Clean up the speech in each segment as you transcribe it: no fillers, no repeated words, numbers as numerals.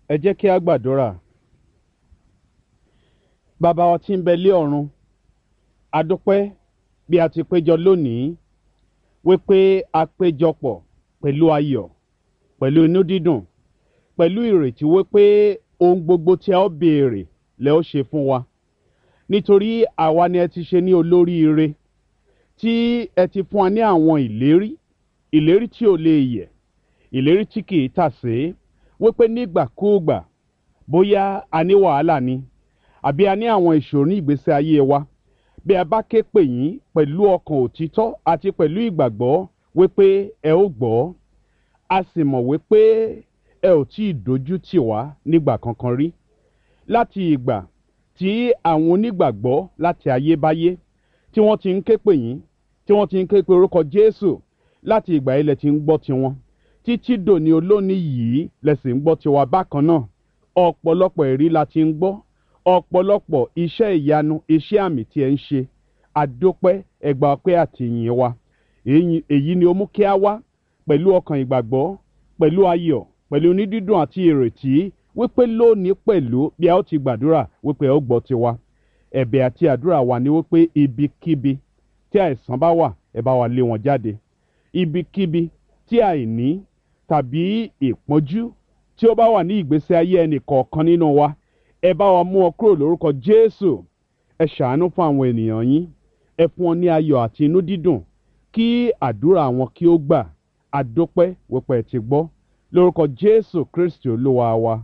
Ẹ jẹ́ kí a gbàdúrà. Bàbá wa tí ń bẹ lé ọ̀run, a dúpẹ́ bí a ti péjọ lónìí wípé a péjọpọ̀ pẹ̀lú ayọ̀, pẹ̀lú inú dídùn, pẹ̀lú ìrètí wípé ohun gbogbo tí a ó béèrè lẹ ó ṣe fún wa. Nítorí àwa ni ẹ ti ṣe ní olóríire, tí ẹ ti fún wa ní àwọn ìlérí tí ò lè yẹ̀, ìlérí tí kì í tàsé, wípé nígbàkúùgbà bóyá a ní wàhálà ni àbí a ní àwọn ìṣòro ní ìgbésí ayé wa, bí a bá ké pè yín pẹ̀lú ọkàn òtítọ́ àti pẹ̀lú ìgbàgbọ́ wípé ẹ ó gbọ́, a sì mọ̀ wípé ẹ ò tí ì dojú tì wá nígbà kankan rí. Láti ìgbà tí àwọn onígbàgbọ́ láti ayébáyé tí wọ́n ti ń ké pè yín, tí wọ́n ti ń ké pe orúkọ Jésù, láti ìgbà yìí lẹ ti ń gbọ́ tiwọn. Títí dòní olónìí yìí lẹ sì ń gbọ́ tiwa bákan náà. Ọ̀pọ̀lọpọ̀ ẹ̀rí la ti ń gbọ́, ọ̀pọ̀lọpọ̀ iṣẹ́ ìyanu, iṣẹ́ àmì tí ẹ ń ṣe. Àdópẹ́, ẹ gbà ọpẹ́ àti ìyìn wa. Èyí ni ó mú kí a wá pẹ̀lú ọkàn ìgbàgbọ́, pẹ̀lú ayọ̀, pẹ̀lú onídídùn àti ìrètí wípé lónìí pẹ̀lú bí a ó ti gbàdúrà wípé ẹ ó gbọ́ tiwa. Ẹ̀bẹ̀ àti àdúrà wa ni wípé ibikíbi tí àìsàn bá wà, ẹ bá wa lé wọn jáde. Ibikíbi tí àìní tàbí ìpọ́njú tí ó bá wà ní ìgbésí ayé ẹnì kọ̀ọ̀kan nínú wa, ẹ bá wa mú ọ kúrò lórúkọ Jésù. Ẹ ṣàánú fún àwọn ènìyàn yín, ẹ fún wọn ní ayọ̀ àti inú dídùn, kí àdúrà wọn kí ó gbà. Àdópẹ́ wípé ẹ ti gbọ́ lórúkọ Jésù Kristi Olúwa wa.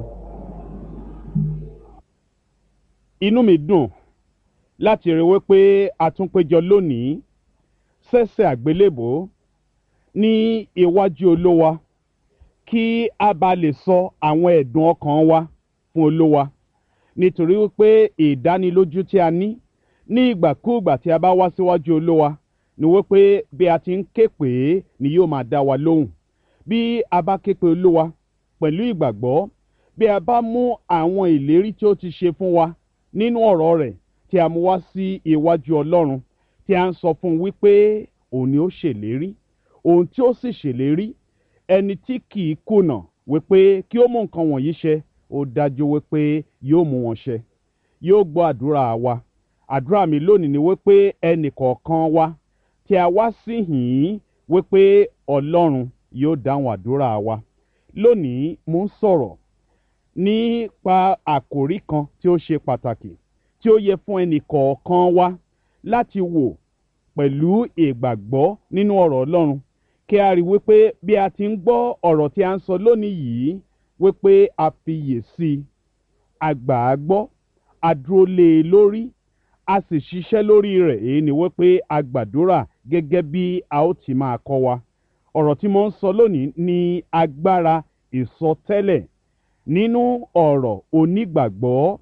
Inú mi dùn láti rí wípé a tún péjọ lónìí sẹ́sẹ̀ àgbélébò ní iwájú Olúwa, kí a bá lè sọ àwọn ẹ̀dùn ọkàn wa fún Olúwa. Nítorí wípé ìdánilójú tí a ní ìgbàkúùgbà tí a bá wá síwájú Olúwa ni wípé bí a ti ń ké pè é ni yóò máa dá wa lóhùn. Bí a bá ké pe Olúwa pẹ̀lú ìgbàgbọ́, bí a bá mú àwọn ìlérí tí ó ti ṣe fún wa nínú ọ̀rọ̀ rẹ̀ tí a mú wá sí iwájú Ọlọ́run, tí a ń sọ fún un wípé òun ni ó ṣèlérí, òun tí ó sì ṣèlérí, ẹni tí kì í kùnà wípé kí ó mú nǹkan wọ̀nyí ṣẹ, ó dájú wípé yóò mú wọn ṣẹ, yóò gbọ́ àdúrà wa. Àdúrà mi lónìí ni wípé ẹnì kọ̀ọ̀kan wa tí a wá síhìn wípé Ọlọ́run yóò dáhùn àdúrà wa. Lónìí mo ń sọ̀rọ̀ nípa àkòrí kan tí ó ṣe pàtàkì, tí ó yẹ fún ẹnì kọ̀ọ̀kan wa láti wò pẹ̀lú ìgbàgbọ́ nínú ọ̀rọ̀ Ọlọ́run, kí a rí wípé bí a ti ń gbọ́ ọ̀rọ̀ tí a ń sọ lónìí yìí, wípé a fiyè sí i, a gbà á gbọ́, a dúró lé e lórí, a sì ṣiṣẹ́ lórí rẹ̀. Èyí ni wípé a gbàdúrà gẹ́gẹ́ bí a ó ti máa kọ́ wa. Ọ̀rọ̀ tí mo ń sọ lónìí ni agbára ìsọtẹ́lẹ̀ nínú ọ̀rọ̀ onígbàgbọ́.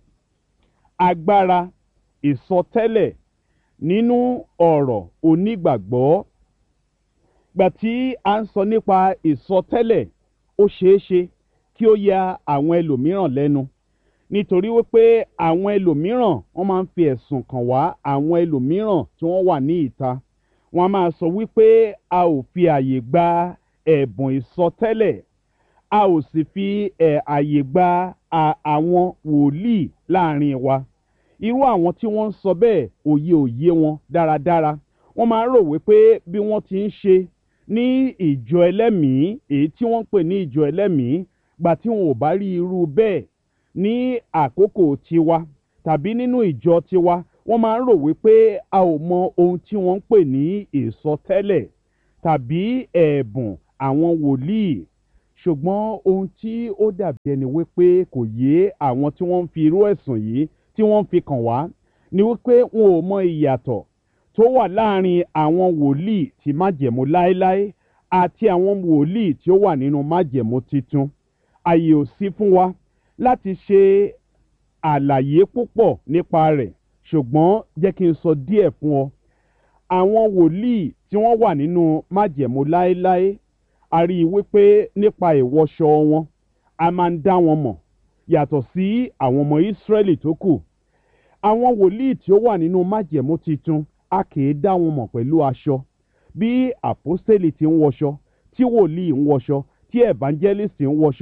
Agbára ìsọtẹ́lẹ̀ nínú ọ̀rọ̀ onígbàgbọ́. Gbà tí a ń sọ nípa ìsọtẹ́lẹ̀, ó ṣeé ṣe kí ó ya àwọn ẹlòmíràn lẹ́nu, nítorí wípé àwọn ẹlòmíràn wọ́n máa ń fi ẹ̀sùn kàn wá àwọn ẹlòmíràn tí wọ́n wà ní ìta. Wọ́n á máa sọ wípé a ò fi àyè gba ẹ̀bùn ìsọtẹ́lẹ̀, a ò sì fi àyè gba àwọn wòlíì láàrin wa. Irú àwọn tí wọ́n ń sọ bẹ́ẹ̀, òye wọn dáradára. Wọ́n máa ń rò wípé bí wọ́n ti ń ṣe ní ìjọ ẹlẹ́mìí, èyí tí wọ́n ń pè ní ìjọ ẹlẹ́mìí, gbà tí wọn ò bá rí irú bẹ́ẹ̀ ní àkókò tiwa tàbí nínú ìjọ tiwa, wọ́n máa ń rò wípé a ò mọ ohun tí wọ́n ń pè ní ìsọtẹ́lẹ̀ tàbí ẹ̀bùn àwọn wòlíì. Ṣùgbọ́n ohun tí ó dàbí ẹni wípé kò yé àwọn tí wọ́n ń fi irú ẹ̀sùn yìí tí wọ́n ń fi kàn wá ni wípé wọn ò mọ ìyàtọ̀ tó wà láàrin àwọn wòlíì ti májẹ̀mú láéláé àti àwọn wòlíì tí ó wà nínú májẹ̀mú titun. Àyè ò sí fún wa láti ṣe àlàyé púpọ̀ nípa rẹ̀, ṣùgbọ́n jẹ́ kí n sọ díẹ̀ fún ọ. Àwọn wòlíì tí wọ́n wà nínú májẹ̀mú láéláé, a rí i wípé nípa ìwọṣọ wọn, a máa ń dá wọn mọ̀ yàtọ̀ sí àwọn ọmọ Ísírẹ́lì tó kù. Àwọn wòlíì tí ó wà nínú májẹ̀mú titun, a kì í dá wọn mọ̀ pẹ̀lú aṣọ. Bí àpọ́stélì ti ń wọṣọ, tí wòlíì ń wọṣọ, tí evangelist ń wọṣọ, tí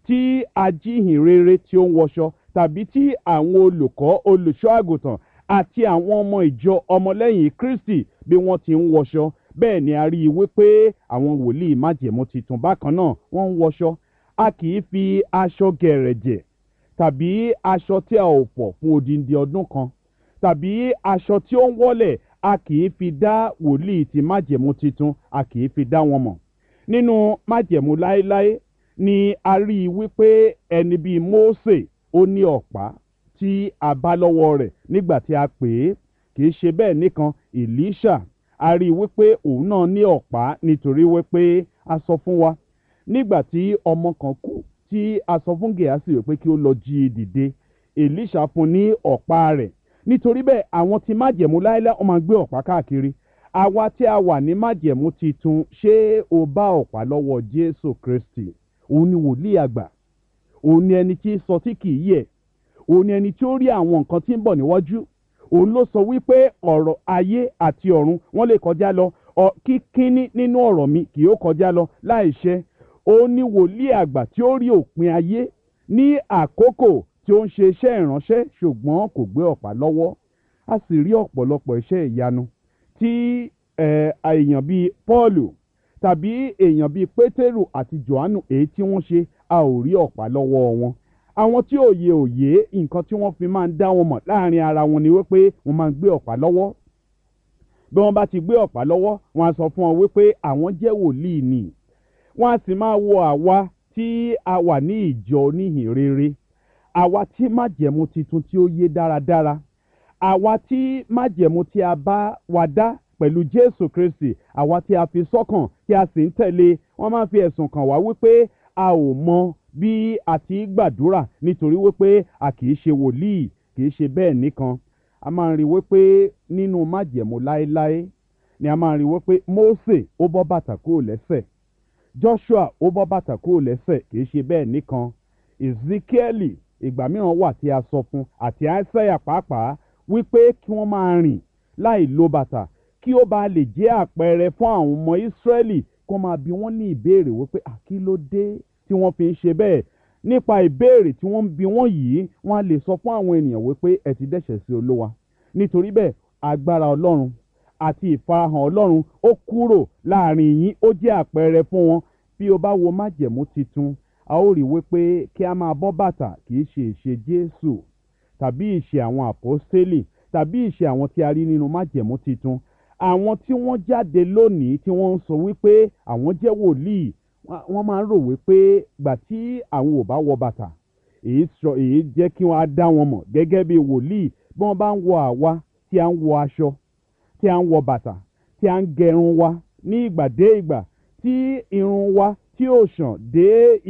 tí ajíhìnrere tí ó ń wọṣọ tàbí tí àwọn olùkọ́ olùṣọ́ àgùntàn àti àwọn ọmọ ìjọ ọmọlẹ́yìn Kristi bí wọ́n ti ń wọṣọ bẹ́ẹ̀ ni a rí i wípé àwọn wòlíì májẹ̀mú titun bákan náà wọ́n ń wọṣọ. A kì í fi aṣọ gẹ̀rẹ̀jẹ̀ tàbí aṣọ tí a ò fọ̀ fún odindi ọdún kan tàbí aṣọ tí ó ń wọ́lẹ̀ a kì í fi dá wòlíì ti májẹ̀mú titun a kì í fi dá wọn mọ̀. Nínú májẹ̀mú láéláé ni a rí i wípé ẹni bíi Mósè ó ní ọ̀pá tí a bá lọ́wọ́ rẹ̀ nígbà tí a pè é. Kì í ṣe bẹ́ẹ̀ nìkan, Èlíṣà a rí i wípé òun náà ní ọ̀pá nítorí wípé a sọ fún wa nígbà tí ọmọ kan kú tí a sọ fún Gèhásì wípé kí ó lọ jí i dìde, Èlíṣà fún ní ọ̀pá rẹ̀. Nítorí bẹ́ẹ̀ àwọn tí májẹ̀mú láéláé wọ́n máa gbé ọ̀pá káàkiri. Àwa tí a wà ní májẹ̀mú titun, ṣé o bá ọ̀pá lọ́wọ́ Jésù Kristi? Òun ni wòlíì àgbà, òun ni ẹni tí sọ tí kì í yẹ̀, òun ni ẹni tí ó rí àwọn nǹkan tí ń bọ̀ níwájú. Òun ló sọ wípé ọ̀rọ̀ ayé àti ọ̀run wọ́n lè kọjá lọ, kíkíní nínú ọ̀rọ̀ mi kì yóò kọjá lọ láìṣẹ. Òun ni wòlíì àgbà tí ó rí òpin ayé ní àkókò tí ó ń ṣe iṣẹ́ ìránṣẹ́ ṣùgbọ́n kò gbé ọ̀pá lọ́wọ́. A sì rí ọ̀pọ̀lọpọ̀ iṣẹ́ ìyanu tí èèyàn bíi Pọ́ọ̀lù tàbí èèyàn bíi Pétérù àti Jòhánù èyí tí wọ́n ṣe a ò rí ọ̀pá lọ́wọ́ wọn. Àwọn tí òye nǹkan tí wọ́n fi máa ń dá wọn mọ̀ láàrin ara wọn ni wípé wọ́n máa ń gbé ọ̀pá lọ́wọ́. Bí wọ́n bá ti gbé ọ̀pá lọ́wọ́, wọ́n á sọ fún wọn wípé àwọn jẹ́ wòlíì ni. Wọ́n á sì máa wo àwa tí a wà ní ìjọ oníhìnrere, àwa tí májẹ̀mú titun tí ó yé dáradára, àwa tí májẹ̀mú tí a bá wa dá pẹ̀lú Jésù Kristi, àwa tí a fi sọ́kàn tí a sì ń tẹ̀lé. Wọ́n máa fi ẹ̀sùn kàn wá wípé a ò mọ bí a ti gbàdúrà nítorí wípé a kì í ṣe wòlíì. Kì í ṣe bẹ́ẹ̀ nìkan. A máa ń rí wípé nínú májẹ̀mú láéláé ni a máa ń rí wípé Mósè ó bọ́ bàtà kúrò lẹ́sẹ̀, Joshua ó bọ́ bàtà kúrò lẹ́sẹ̀. Kì í ṣe bẹ́ẹ̀ nìkan. Ezekiel ìgbà mìíràn wà tí a sọ fún àti Aísáyà pàápàá wípé kí wọ́n máa rìn láì lo bàtà kí ó bá lè jẹ́ àpẹẹrẹ fún àwọn ọmọ Ísírẹ́lì kó máa bi wọ́n ní ìbéèrè wípé kí ló dé tí wọ́n fi ń ṣe bẹ́ẹ̀. Nípa ìbéèrè tí wọ́n ń bi wọ́n yìí, wọ́n á lè sọ fún àwọn ènìyàn wípé ẹ ti dẹ́ṣẹ̀ sí Olúwa. Nítorí bẹ́ẹ̀ agbára Ọlọ́run àti ìfarahàn Ọlọ́run ó kúrò láàrin yín, ó jẹ́ àpẹẹrẹ fún wọn. Bí o bá wo májẹ̀mú titun, a ó rí wípé kí a máa bọ́ bàtà kì í ṣe ìṣe Jésù tàbí ìṣe àwọn àpọ́stélì tàbí ìṣe àwọn tí a rí nínú májẹ̀mú titun. Àwọn tí wọ́n jáde lónìí tí wọ́n ń sọ wípé àwọn jẹ́ wòlíì, wọ́n máa ń rò wípé gbà tí àwọn ò bá wọ bàtà èyí jẹ́ kí wọ́n á dá wọn mọ̀ gẹ́gẹ́ bí wòlíì. Bí wọ́n bá ń wọ àwa tí a ń wọ aṣọ, tí a ń wọ bàtà, tí a ń gẹrun wa ní ìgbà dé ìgbà, tí irun wa tí ó ṣàn dé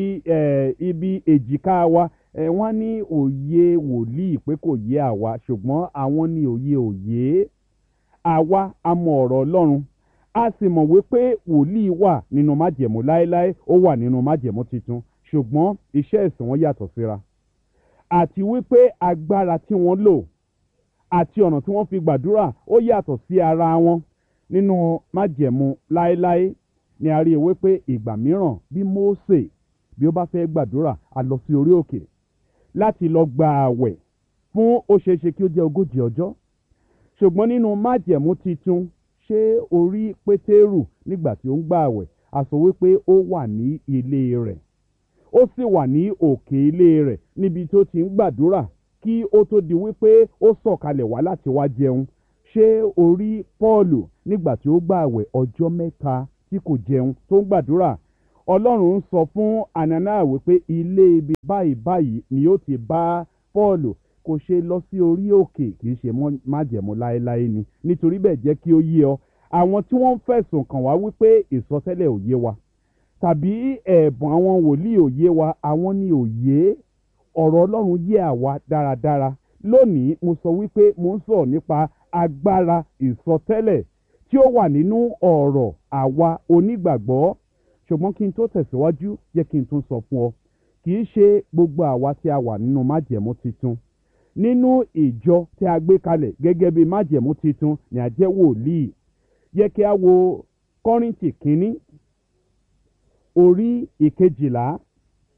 ibi èjìká wa, wọ́n ní òye wòlíì pé kò yé àwa, ṣùgbọ́n àwọn ní òye. Àwa a mọ ọ̀rọ̀ Ọlọ́run, a sì mọ̀ wípé wòlíì wà nínú májẹ̀mú láéláé, ó wà nínú májẹ̀mú titun, ṣùgbọ́n iṣẹ́ ìsìn wọn yàtọ̀ síra. Àti wípé agbára tí wọ́n lò àti ọ̀nà tí wọ́n fi gbàdúrà ó yàtọ̀ sí ara wọn. Nínú májẹ̀mú láéláé ni a rí i wípé ìgbà mìíràn bí Mósè bí ó bá fẹ́ gbàdúrà a lọ sí orí òkè láti lọ gba àwẹ̀ fún ó ṣeéṣe kí ó jẹ́ 40 ọjọ́. Ṣùgbọ́n nínú májẹ̀mú titun, ṣé orí Pétérù nígbà tí ó ń gba àwẹ̀ a sọ wípé ó wà ní ilé rẹ̀, ó sì wà ní òkè ilé rẹ̀ níbi tó ti ń gbàdúrà kí ó tó di wípé ó sọ̀kalẹ̀ wá láti wá jẹun. Ṣé orí Pọ́ọ̀lù nígbà tí ó gba àwẹ̀ ọjọ́ 3 tí kò jẹun tó ń gbàdúrà? Ọlọ́run ń sọ fún Anania wípé ilé ibi báyìí ni ó ti bá Pọ́ọ̀lù. Kò ṣe lọ sí orí òkè, kì í ṣe májẹ̀mú láéláé ni. Nítorí bẹ́ẹ̀ jẹ́ kí ó yé ọ, àwọn tí wọ́n ń fẹ̀sùn kàn wá wípé ìsọtẹ́lẹ̀ ò yé wa tàbí ẹ̀bùn àwọn wòlíì ò yé wa, àwọn ni ò yé. Ọ̀rọ̀ Ọlọ́run yé àwa dáradára. Lónìí mo sọ wípé mo ń sọ̀rọ̀ nípa agbára ìsọtẹ́lẹ̀ tí ó wà nínú ọ̀rọ̀ àwa onígbàgbọ́. Ṣùgbọ́n kí n tó tẹ̀síwájú, jẹ́ kí n tún sọ fún ọ, kì í ṣe gbogbo àwa tí a wà nínú májẹ̀mú titun nínú ìjọ tí a gbé kalẹ̀ gẹ́gẹ́ bí májẹ̀mú titun ni a jẹ́ wòlíì. Yẹ kí a wo Kọ́ríńtì kínní orí 12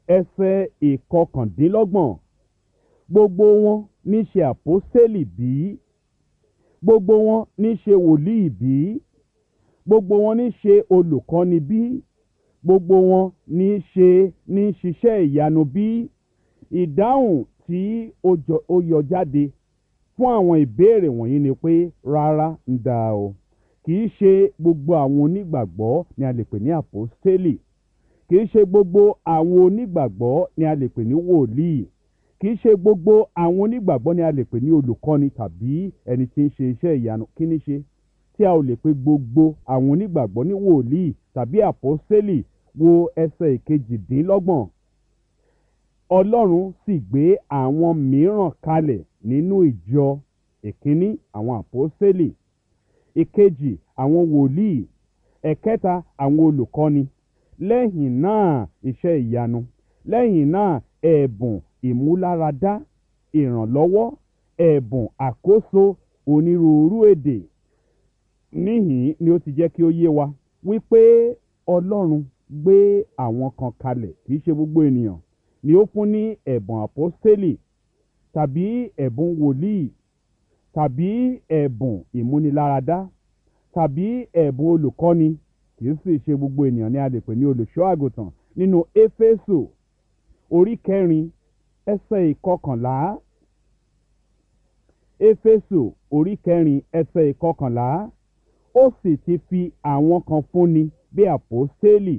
ẹsẹ̀ ìkọkàndínlọ́gbọ̀n. Gbogbo wọn ní ṣe àpọ́stélì bí? Gbogbo wọn ní ṣe wòlíì bí? Gbogbo wọn ní ṣe olùkọ́ni bí? Gbogbo wọn ní ṣiṣẹ́ ìyanu bí? Ìdáhùn tí ó yọ jáde fún àwọn ìbéèrè wọ̀nyí ni pé rárá ń dá o. Kì í ṣe gbogbo àwọn onígbàgbọ́ ni a lè pè ní àpọ́stélì. Kì í ṣe gbogbo àwọn onígbàgbọ́ ni a lè pè ní wòlíì. Kì í ṣe gbogbo àwọn onígbàgbọ́ ni a lè pè ní olùkọ́ni tàbí ẹni tí ń ṣe iṣẹ́ ìyanu. Kí ni ṣe tí a ò lè pe gbogbo àwọn onígbàgbọ́ ní wòlíì tàbí àpọ́stélì? Wo ẹsẹ̀ ìkejìdínlọ́gbọ̀n. Ọlọ́run sì gbé àwọn mìíràn kalẹ̀ nínú ìjọ. Ìkíní, àwọn àpọ́stélì. Ìkejì, àwọn wòlíì. Ẹ̀kẹta, àwọn olùkọ́ni. Lẹ́yìn náà iṣẹ́ ìyanu. Lẹ́yìn náà ẹ̀bùn ìmúláradá, ìrànlọ́wọ́, ẹ̀bùn àkóso onírúurú èdè. Níhìn ni ó ti jẹ́ kí ó yé wa wípé Ọlọ́run gbé àwọn kan kalẹ̀. Kì í ṣe gbogbo ènìyàn ni ó fún ní ẹ̀bùn àpọ́stélì tàbí ẹ̀bùn wòlíì tàbí ẹ̀bùn ìmúniláradá tàbí ẹ̀bùn olùkọ́ni. Kì í sì ṣe gbogbo ènìyàn ni a lè pè ní olùṣọ́ àgùntàn. Nínú Éfésù orí 4 ẹsẹ̀ ìkọkànlá. Éfésù orí 4 ẹsẹ̀ ìkọkànlá. Ó sì ti fi àwọn kan fúnni bí àpọ́stélì,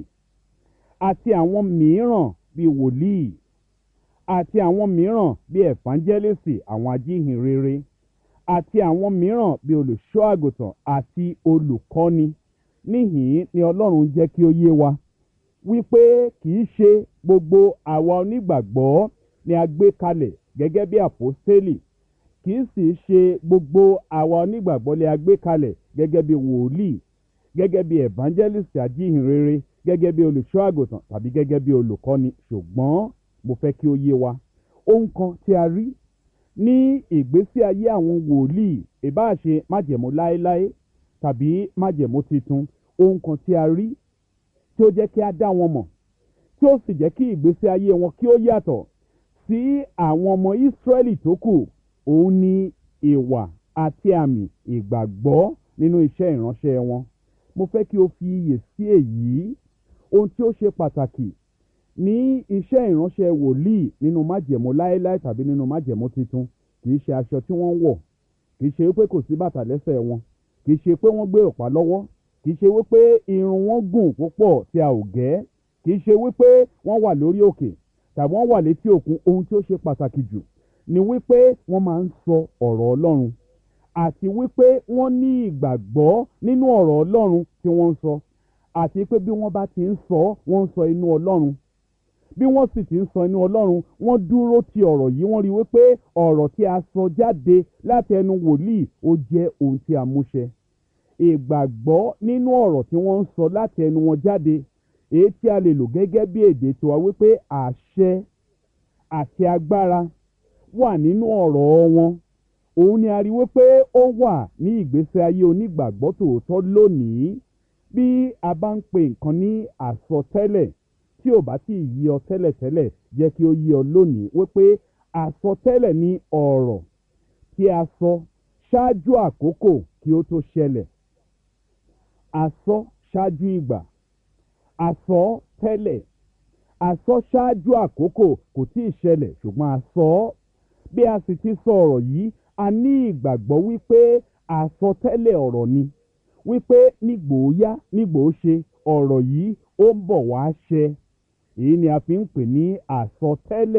àti àwọn mìíràn bí wòlíì, àti àwọn mìíràn bí ẹ̀fánjẹ́lìsì, àwọn ajíhìnrere, àti àwọn mìíràn bí olùṣọ́ àgùntàn àti olùkọ́ni. Níhìn ni Ọlọ́run jẹ́ kí ó yé wa wípé kì í ṣe gbogbo àwa onígbàgbọ́ ni a gbé kalẹ̀ gẹ́gẹ́ bí àpọ́stélì. Kì í sì ṣe gbogbo àwa onígbàgbọ́ ni a gbé kalẹ̀ gẹ́gẹ́ bí wòlíì, gẹ́gẹ́ bí evangelist ajíhìnrere, gẹ́gẹ́ bí olùṣọ́ àgùntàn tàbí gẹ́gẹ́ bí olùkọ́ni. Ṣùgbọ́n mo fẹ́ kí ó yé wa ohun kan tí a rí ní ìgbésí ayé àwọn wòlíì, ìbáà ṣe májẹ̀mú láéláé tàbí májẹ̀mú titun. Ohun kan tí a rí tí ó jẹ́ kí a dá wọn mọ̀, tí ó sì jẹ́ kí ìgbésí ayé wọn kí ó yàtọ̀ sí àwọn ọmọ Ísírẹ́lì tó kù, òun ni ìwà àti àmì ìgbàgbọ́ nínú iṣẹ́ ìránṣẹ́ wọn. Mo fẹ́ kí o fi iyè sí èyí. Ohun tí ó ṣe pàtàkì ní iṣẹ́ ìránṣẹ́ wòlíì nínú májẹ̀mú láéláé tàbí nínú májẹ̀mú titun kì í ṣe aṣọ tí wọ́n ń wọ̀, kì í ṣe wípé kò sí bàtà lẹ́sẹ̀ wọn, kì í ṣe pé wọ́n gbé ọ̀pá lọ́wọ́, kì í ṣe wípé irun wọn gùn púpọ̀ tí a ò gẹ́, kì í ṣe wípé wọ́n wà lórí òkè tàbí wọ́n wà létí òkun. Ohun tí ó ṣe pàtàkì jù ni wípé wọ́n máa ń sọ ọ̀rọ̀ Ọlọ́run, àti wípé wọ́n ní ìgbàgbọ́ nínú ọ̀rọ̀ Ọlọ́run tí wọ́n ń sọ, àti pé bí wọ́n bá ti ń sọ, wọ́n ń sọ inú Ọlọ́run. Bí wọ́n sì ti ń sọ inú Ọlọ́run, wọ́n dúró ti ọ̀rọ̀ yìí. Wọ́n rí wípé ọ̀rọ̀ tí a sọ jáde láti ẹnu wòlíì ó jẹ́ ohun tí a múṣẹ. Ìgbàgbọ́ nínú ọ̀rọ̀ tí wọ́n ń sọ láti ẹnu wọn jáde, èyí tí a lè lò gẹ́gẹ́ bí èdè tiwa wípé àṣẹ àti agbára wà nínú ọ̀rọ̀ wọn. Òun ni a rí wípé ó wà ní ìgbésí ayé onígbàgbọ́ tòótọ́ lónìí. Bí a bá ń pe nǹkan ní àsọtẹ́lẹ̀, tí ò bá tí ì yí ọ tẹ́lẹ̀tẹ́lẹ̀, jẹ́ kí ó yí ọ lónìí wípé àsọtẹ́lẹ̀ ni ọ̀rọ̀ tí a sọ ṣáájú àkókò kí ó tó ṣẹlẹ̀. Àsọ ṣáájú ìgbà, àsọ tẹ́lẹ̀, àsọ ṣáájú àkókò kò tí ì ṣẹlẹ̀ ṣùgbọ́n àsọ. Bí a sì ti sọ ọ̀rọ̀ yìí, a ní ìgbàgbọ́ wípé àsọtẹ́lẹ̀ ọ̀rọ̀ ni, wípé nígbòóyá nígbòóṣe ọ̀rọ̀ yìí ó ń bọ̀ wá ṣẹ. Èyí ni a fi ń pè ní àsọtẹ́lẹ̀.